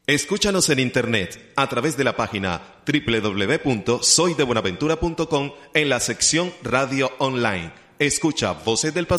Escúchanos en internet a través de la página www.soydebuenaventura.com en la sección Radio Online. Escucha Voces del Pastor.